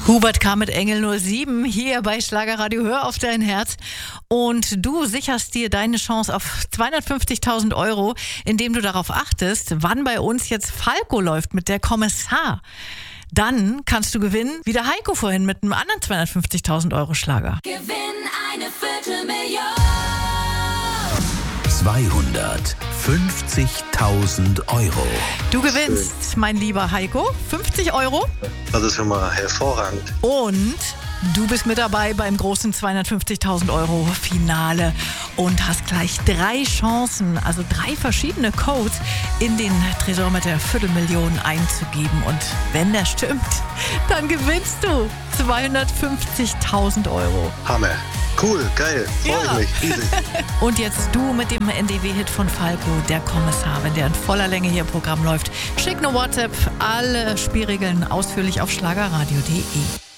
Hubert K. mit Engel 07 hier bei Schlagerradio. Hör auf dein Herz. Und du sicherst dir deine Chance auf 250.000 Euro, indem du darauf achtest, wann bei uns jetzt Falco läuft mit der Kommissar. Dann kannst du gewinnen, wie der Heiko vorhin mit einem anderen 250.000 Euro Schlager. Gewinn eine Viertelmillion. 250.000 Euro. Du gewinnst, mein lieber Heiko, 50 Euro. Das ist schon mal hervorragend. Und du bist mit dabei beim großen 250.000 Euro Finale und hast gleich 3 Chancen, also 3 verschiedene Codes in den Tresor mit der Viertelmillion einzugeben. Und wenn der stimmt, dann gewinnst du 250.000 Euro. Hammer. Cool, geil, freue mich. Riesig. Und jetzt du mit dem NDW-Hit von Falco, der Kommissar, wenn der in voller Länge hier im Programm läuft. Schick eine WhatsApp, alle Spielregeln ausführlich auf schlagerradio.de.